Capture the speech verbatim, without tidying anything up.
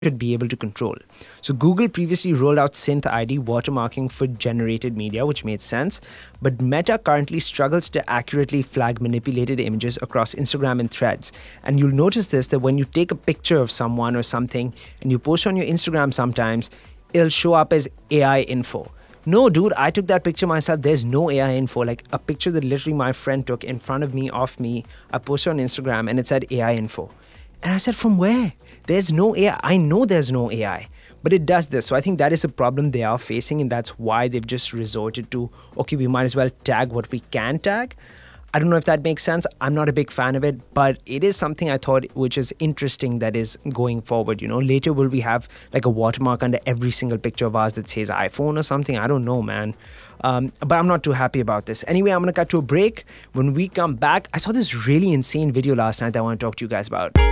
should be able to control. So Google previously rolled out Synth I D watermarking for generated media, which made sense, but Meta currently struggles to accurately flag manipulated images across Instagram and Threads. And you'll notice this, that when you take a picture of someone or something and you post on your Instagram sometimes, it'll show up as A I info. No, dude, I took that picture myself. There's no A I info. Like a picture that literally my friend took in front of me, of me. I posted on Instagram and it said A I info. And I said, from where? There's no A I. I know there's no A I, but it does this. So I think that is a problem they are facing, and that's why they've just resorted to, okay, we might as well tag what we can tag. I don't know if that makes sense. I'm not a big fan of it, but it is something I thought which is interesting that is going forward. You know, later will we have like a watermark under every single picture of ours that says iPhone or something? I don't know, man. Um, but I'm not too happy about this. Anyway, I'm going to cut to a break. When we come back, I saw this really insane video last night that I want to talk to you guys about.